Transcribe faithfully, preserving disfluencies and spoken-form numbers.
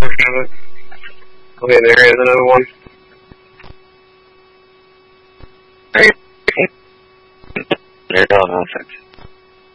Okay, there is another one. There's all nonsense.